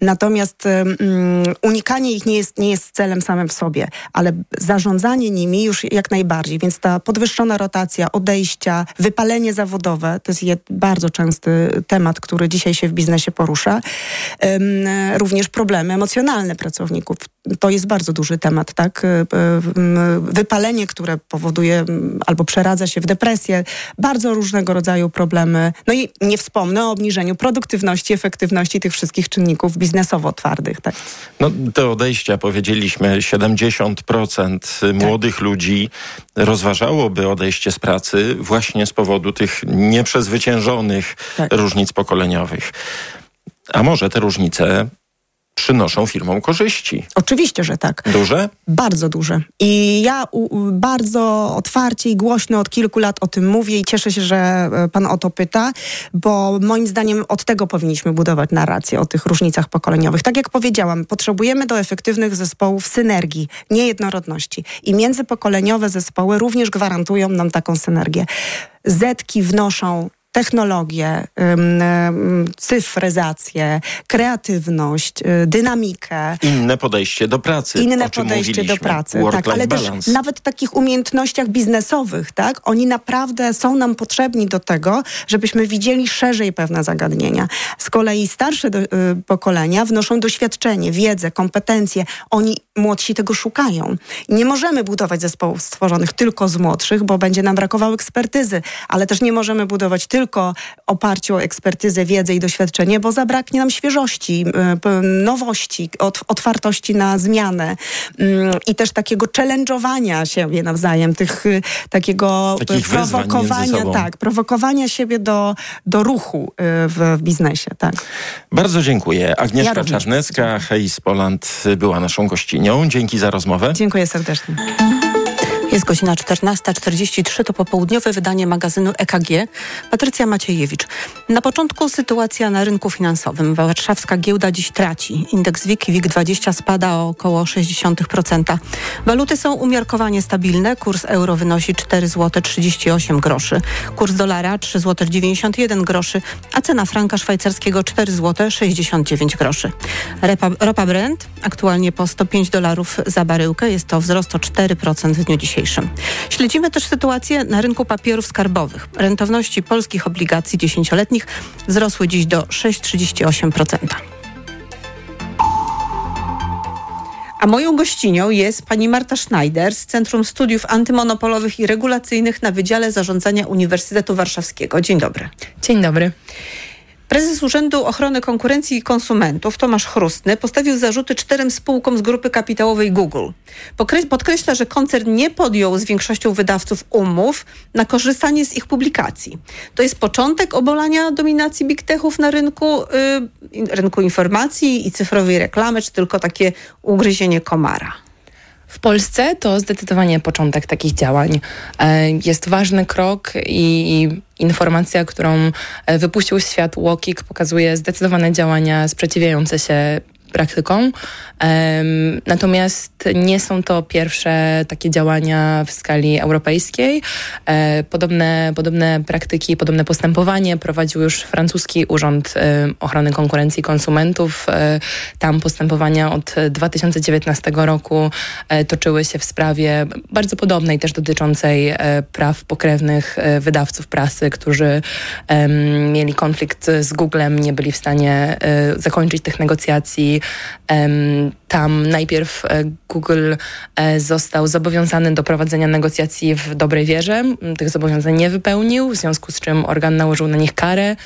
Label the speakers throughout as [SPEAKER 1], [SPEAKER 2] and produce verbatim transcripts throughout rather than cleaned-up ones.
[SPEAKER 1] Natomiast um, unikanie ich nie jest, nie jest celem samym w sobie, ale zarządzanie nimi już jak najbardziej. Więc ta podwyższona rotacja, odejścia, wypalenie zawodowe, to jest jed, bardzo częsty temat, który dzisiaj się w biznesie porusza. Um, również problemy emocjonalne pracowników. To jest bardzo duży temat, tak? Wypalenie, które powoduje albo przeradza się w depresję, bardzo różnego rodzaju problemy. No i nie wspomnę o obniżeniu produktywności, efektywności tych wszystkich czynników biznesowo twardych, tak?
[SPEAKER 2] No te odejścia, powiedzieliśmy, siedemdziesiąt procent młodych tak. ludzi rozważałoby odejście z pracy właśnie z powodu tych nieprzezwyciężonych tak. różnic pokoleniowych. A może te różnice przynoszą firmom korzyści?
[SPEAKER 1] Oczywiście, że tak.
[SPEAKER 2] Duże?
[SPEAKER 1] Bardzo duże. I ja u, bardzo otwarcie i głośno od kilku lat o tym mówię i cieszę się, że pan o to pyta, bo moim zdaniem od tego powinniśmy budować narrację o tych różnicach pokoleniowych. Tak jak powiedziałam, potrzebujemy do efektywnych zespołów synergii, niejednorodności. I międzypokoleniowe zespoły również gwarantują nam taką synergię. Zetki wnoszą technologię, cyfryzację, kreatywność, dynamikę.
[SPEAKER 2] Inne podejście do pracy.
[SPEAKER 1] Inne podejście do pracy, tak, ale
[SPEAKER 2] balance.
[SPEAKER 1] też nawet w takich umiejętnościach biznesowych, tak, oni naprawdę są nam potrzebni do tego, żebyśmy widzieli szerzej pewne zagadnienia. Z kolei starsze do, y, pokolenia wnoszą doświadczenie, wiedzę, kompetencje. Oni, młodsi, tego szukają. I nie możemy budować zespołów stworzonych tylko z młodszych, bo będzie nam brakowało ekspertyzy, ale też nie możemy budować tylko tylko oparciu o ekspertyzę, wiedzę i doświadczenie, bo zabraknie nam świeżości, nowości, otwartości na zmianę i też takiego challenge'owania siebie nawzajem, tych, takiego
[SPEAKER 2] takich
[SPEAKER 1] prowokowania, tak, prowokowania siebie do, do ruchu w, w biznesie. Tak.
[SPEAKER 2] Bardzo dziękuję. Agnieszka ja Czarnecka, Heis Poland była naszą gościnią. Dzięki za rozmowę.
[SPEAKER 1] Dziękuję serdecznie.
[SPEAKER 3] Jest godzina czternasta czterdzieści trzy, to popołudniowe wydanie magazynu E K G. Patrycja Maciejewicz. Na początku sytuacja na rynku finansowym. Warszawska giełda dziś traci. Indeks W I G i W I G dwadzieścia spada o około sześć dziesiątych procent. Waluty są umiarkowanie stabilne. Kurs euro wynosi cztery złote trzydzieści osiem groszy. Kurs dolara trzy złote dziewięćdziesiąt jeden groszy, a cena franka szwajcarskiego cztery złote sześćdziesiąt dziewięć groszy. Repa, ropa Brent aktualnie po sto pięć dolarów za baryłkę. Jest to wzrost o cztery procent w dniu dzisiejszym. Śledzimy też sytuację na rynku papierów skarbowych. Rentowności polskich obligacji dziesięcioletnich wzrosły dziś do sześć przecinek trzydzieści osiem procent. A moją gościnią jest pani Marta Schneider z Centrum Studiów Antymonopolowych i Regulacyjnych na Wydziale Zarządzania Uniwersytetu Warszawskiego. Dzień dobry.
[SPEAKER 4] Dzień dobry.
[SPEAKER 3] Prezes Urzędu Ochrony Konkurencji i Konsumentów Tomasz Chrustny postawił zarzuty czterem spółkom z grupy kapitałowej Google. Podkreśla, że koncern nie podjął z większością wydawców umów na korzystanie z ich publikacji. To jest początek obalania dominacji big techów na rynku, yy, rynku informacji i cyfrowej reklamy, czy tylko takie ugryzienie komara?
[SPEAKER 4] W Polsce to zdecydowanie początek takich działań. Jest ważny krok i informacja, którą wypuścił w świat UOKiK, pokazuje zdecydowane działania sprzeciwiające się praktyką. Um, natomiast nie są to pierwsze takie działania w skali europejskiej. E, podobne, podobne praktyki, podobne postępowanie prowadził już francuski Urząd e, Ochrony Konkurencji i Konsumentów. E, tam postępowania od dwa tysiące dziewiętnastego roku e, toczyły się w sprawie bardzo podobnej, też dotyczącej e, praw pokrewnych e, wydawców prasy, którzy e, mieli konflikt z Googlem, nie byli w stanie e, zakończyć tych negocjacji. Tam najpierw Google został zobowiązany do prowadzenia negocjacji w dobrej wierze. Tych zobowiązań nie wypełnił, w związku z czym organ nałożył na nich karę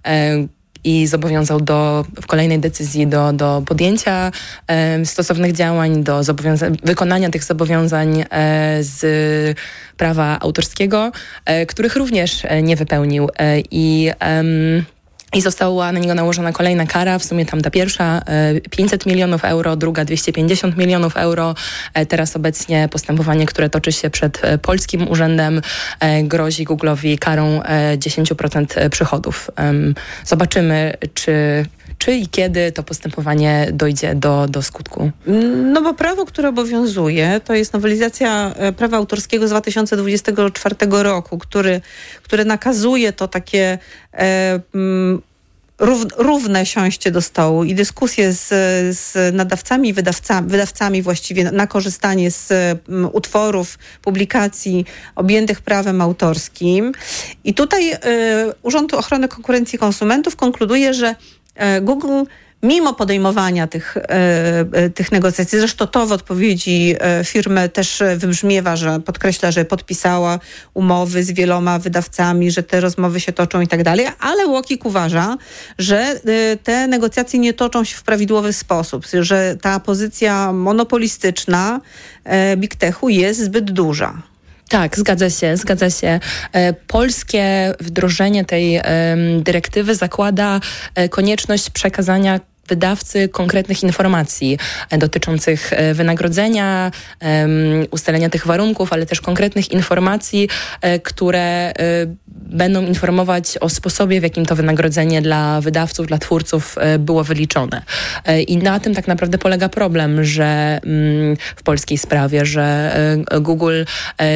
[SPEAKER 4] i zobowiązał do, w kolejnej decyzji do, do podjęcia e, stosownych działań, do zobowiąza- wykonania tych zobowiązań e, z prawa autorskiego, e, których również e, nie wypełnił. E, I em, I została na niego nałożona kolejna kara, w sumie tam ta pierwsza pięćset milionów euro, druga dwieście pięćdziesiąt milionów euro. Teraz obecnie postępowanie, które toczy się przed polskim urzędem, grozi Google'owi karą dziesięć procent przychodów. Zobaczymy, czy... Czy i kiedy to postępowanie dojdzie do, do skutku?
[SPEAKER 3] No bo prawo, które obowiązuje, to jest nowelizacja prawa autorskiego z dwa tysiące dwudziestego czwartego roku, który, które nakazuje to takie e, m, równe siąście do stołu i dyskusje z, z nadawcami i wydawcami, wydawcami właściwie na korzystanie z um, utworów, publikacji objętych prawem autorskim. I tutaj y, Urząd Ochrony Konkurencji i Konsumentów konkluduje, że y, Google mimo podejmowania tych, e, tych negocjacji, zresztą to w odpowiedzi e, firmy też wybrzmiewa, że podkreśla, że podpisała umowy z wieloma wydawcami, że te rozmowy się toczą i tak dalej, ale Łokik uważa, że e, te negocjacje nie toczą się w prawidłowy sposób, że ta pozycja monopolistyczna e, Big Techu jest zbyt duża.
[SPEAKER 4] Tak, zgadza się, zgadza się. Polskie wdrożenie tej dyrektywy zakłada konieczność przekazania wydawcy konkretnych informacji dotyczących wynagrodzenia, ustalenia tych warunków, ale też konkretnych informacji, które będą informować o sposobie, w jakim to wynagrodzenie dla wydawców, dla twórców było wyliczone. I na tym tak naprawdę polega problem, że w polskiej sprawie, że Google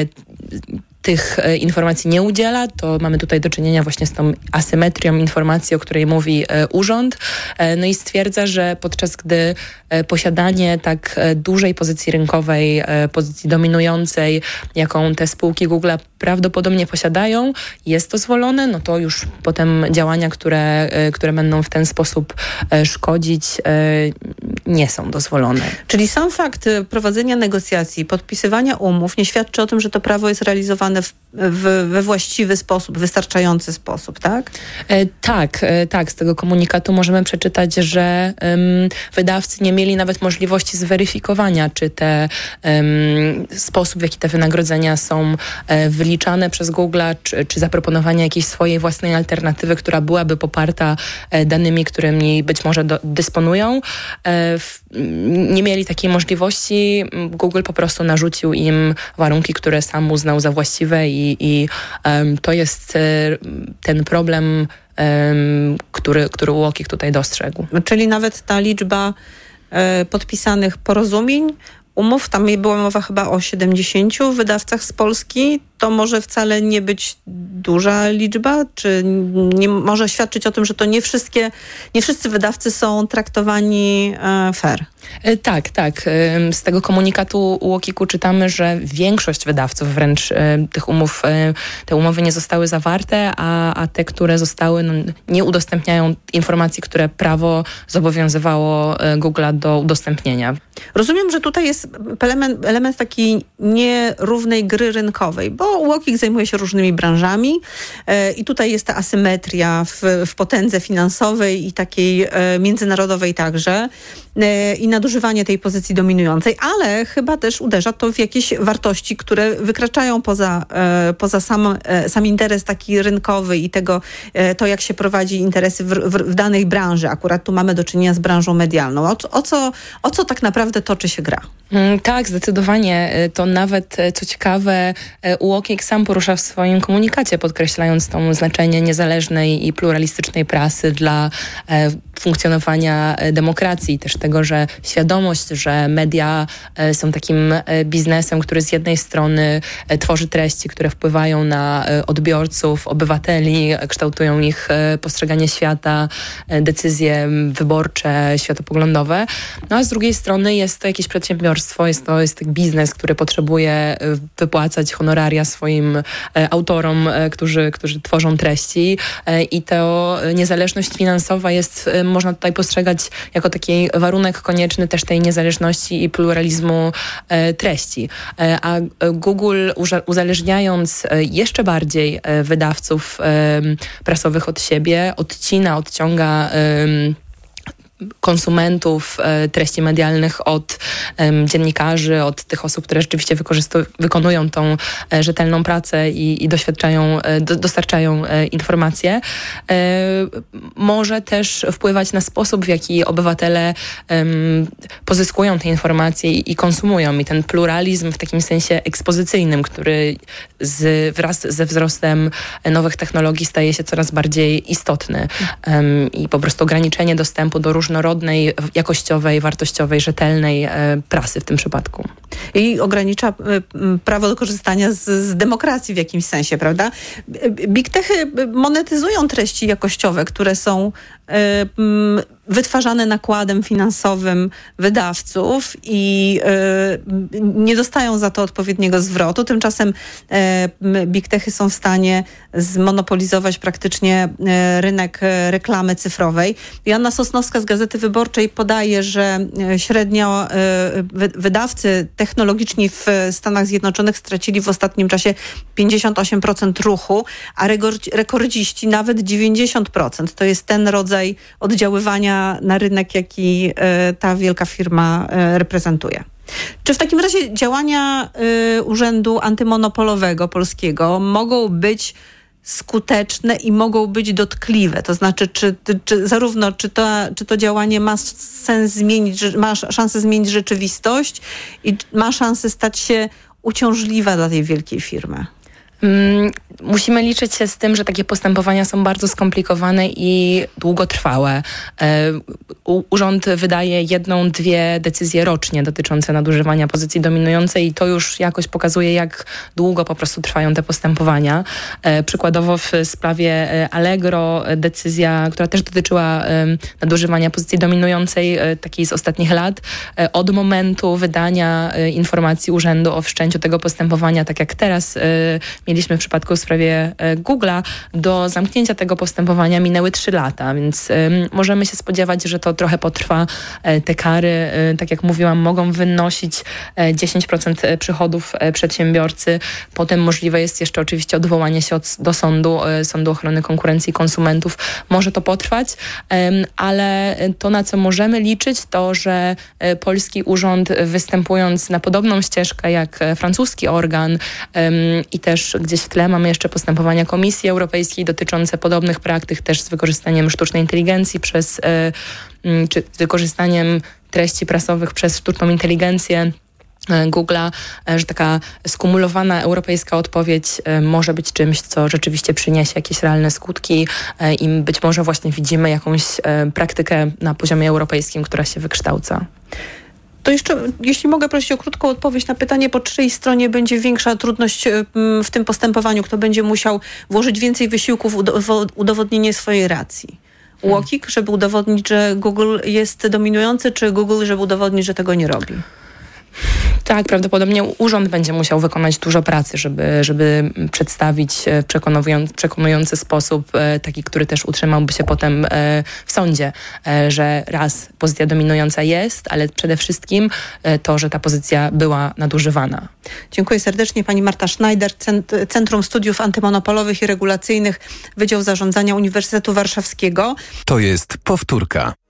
[SPEAKER 4] tych informacji nie udziela, to mamy tutaj do czynienia właśnie z tą asymetrią informacji, o której mówi urząd. No i stwierdza, że podczas gdy posiadanie tak dużej pozycji rynkowej, pozycji dominującej, jaką te spółki Google'a prawdopodobnie posiadają, jest dozwolone, no to już potem działania, które, które będą w ten sposób szkodzić, nie są dozwolone.
[SPEAKER 3] Czyli sam fakt prowadzenia negocjacji, podpisywania umów nie świadczy o tym, że to prawo jest realizowane w, w, we właściwy sposób, wystarczający sposób, tak?
[SPEAKER 4] E, tak, e, tak. Z tego komunikatu możemy przeczytać, że um, wydawcy nie mieli nawet możliwości zweryfikowania, czy te um, sposób, w jaki te wynagrodzenia są e, wyliczane przez Google'a, czy, czy zaproponowania jakiejś swojej własnej alternatywy, która byłaby poparta e, danymi, którymi być może do, dysponują. E, w, nie mieli takiej możliwości. Google po prostu narzucił im warunki, które sam uznał za właściwe i, i um, to jest e, ten problem, um, który, który Łokik tutaj dostrzegł.
[SPEAKER 3] Czyli nawet ta liczba e, podpisanych porozumień, umów, tam była mowa chyba o siedemdziesięciu wydawcach z Polski, to może wcale nie być duża liczba, czy nie może świadczyć o tym, że to nie wszystkie, nie wszyscy wydawcy są traktowani e, fair.
[SPEAKER 4] E, tak, tak. E, z tego komunikatu Łokiku czytamy, że większość wydawców wręcz e, tych umów, e, te umowy nie zostały zawarte, a, a te, które zostały, no, nie udostępniają informacji, które prawo zobowiązywało e, Google'a do udostępnienia.
[SPEAKER 3] Rozumiem, że tutaj jest element, element takiej nierównej gry rynkowej, bo Łokik zajmuje się różnymi branżami e, i tutaj jest ta asymetria w, w potędze finansowej i takiej e, międzynarodowej także e, i nadużywanie tej pozycji dominującej, ale chyba też uderza to w jakieś wartości, które wykraczają poza, e, poza sam, e, sam interes taki rynkowy i tego, e, to jak się prowadzi interesy w, w, w danej branży. Akurat tu mamy do czynienia z branżą medialną. O, o, co, o co tak naprawdę toczy się gra?
[SPEAKER 4] Mm, tak, zdecydowanie. To nawet, co ciekawe, Łokik sam porusza w swoim komunikacie, podkreślając to znaczenie niezależnej i pluralistycznej prasy dla e, funkcjonowania demokracji. Też tego, że świadomość, że media e, są takim e, biznesem, który z jednej strony e, tworzy treści, które wpływają na e, odbiorców, obywateli, e, kształtują ich e, postrzeganie świata, e, decyzje wyborcze, światopoglądowe. No a z drugiej strony jest to jakieś przedsiębiorstwo, jest to jest biznes, który potrzebuje wypłacać honoraria swoim e, autorom, e, którzy, którzy tworzą treści e, i to niezależność finansowa jest, e, można tutaj postrzegać jako taki warunek konieczny też tej niezależności i pluralizmu e, treści. E, a Google uza- uzależniając e, jeszcze bardziej e, wydawców e, prasowych od siebie, odcina, odciąga e, konsumentów e, treści medialnych od e, dziennikarzy, od tych osób, które rzeczywiście wykorzystu- wykonują tą e, rzetelną pracę i, i doświadczają, e, do, dostarczają e, informacje, e, może też wpływać na sposób, w jaki obywatele e, pozyskują te informacje i, i konsumują. I ten pluralizm w takim sensie ekspozycyjnym, który z, wraz ze wzrostem nowych technologii staje się coraz bardziej istotny. E, I po prostu ograniczenie dostępu do różnych różnorodnej, jakościowej, wartościowej, rzetelnej prasy w tym przypadku.
[SPEAKER 3] I ogranicza prawo do korzystania z, z demokracji w jakimś sensie, prawda? Big Techy monetyzują treści jakościowe, które są wytwarzane nakładem finansowym wydawców i nie dostają za to odpowiedniego zwrotu. Tymczasem Big Techy są w stanie zmonopolizować praktycznie rynek reklamy cyfrowej. Joanna Sosnowska z Gazety Wyborczej podaje, że średnio wydawcy technologiczni w Stanach Zjednoczonych stracili w ostatnim czasie pięćdziesiąt osiem procent ruchu, a rekordziści nawet dziewięćdziesiąt procent. To jest ten rodzaj oddziaływania na rynek, jaki ta wielka firma reprezentuje. Czy w takim razie działania Urzędu Antymonopolowego Polskiego mogą być skuteczne i mogą być dotkliwe? To znaczy, czy, czy zarówno czy to, czy to działanie ma sens zmienić, ma szansę zmienić rzeczywistość i ma szansę stać się uciążliwa dla tej wielkiej firmy?
[SPEAKER 4] Musimy liczyć się z tym, że takie postępowania są bardzo skomplikowane i długotrwałe. Urząd wydaje jedną, dwie decyzje rocznie dotyczące nadużywania pozycji dominującej i to już jakoś pokazuje, jak długo po prostu trwają te postępowania. Przykładowo w sprawie Allegro decyzja, która też dotyczyła nadużywania pozycji dominującej, takiej z ostatnich lat, od momentu wydania informacji urzędu o wszczęciu tego postępowania, tak jak teraz mieliśmy w przypadku w sprawie Google'a, do zamknięcia tego postępowania minęły trzy lata, więc y, możemy się spodziewać, że to trochę potrwa. Y, te kary, y, tak jak mówiłam, mogą wynosić y, dziesięć procent przychodów y, przedsiębiorcy. Potem możliwe jest jeszcze oczywiście odwołanie się od, do sądu, y, Sądu Ochrony Konkurencji i Konsumentów. Może to potrwać, y, ale to, na co możemy liczyć, to, że y, polski urząd, występując na podobną ścieżkę jak francuski organ y, i też gdzieś w tle mamy jeszcze postępowania Komisji Europejskiej dotyczące podobnych praktyk, też z wykorzystaniem sztucznej inteligencji przez, czy z wykorzystaniem treści prasowych przez sztuczną inteligencję Google'a, że taka skumulowana europejska odpowiedź może być czymś, co rzeczywiście przyniesie jakieś realne skutki i być może właśnie widzimy jakąś praktykę na poziomie europejskim, która się wykształca.
[SPEAKER 3] To jeszcze, jeśli mogę prosić o krótką odpowiedź na pytanie, po czyjej stronie będzie większa trudność w tym postępowaniu, kto będzie musiał włożyć więcej wysiłków w udowodnienie swojej racji? Łokik, żeby udowodnić, że Google jest dominujący, czy Google, żeby udowodnić, że tego nie robi?
[SPEAKER 4] Tak, prawdopodobnie urząd będzie musiał wykonać dużo pracy, żeby, żeby przedstawić w przekonujący, przekonujący sposób, taki, który też utrzymałby się potem w sądzie, że raz pozycja dominująca jest, ale przede wszystkim to, że ta pozycja była nadużywana.
[SPEAKER 3] Dziękuję serdecznie. Pani Marta Schneider, Centrum Studiów Antymonopolowych i Regulacyjnych, Wydział Zarządzania Uniwersytetu Warszawskiego.
[SPEAKER 5] To jest powtórka.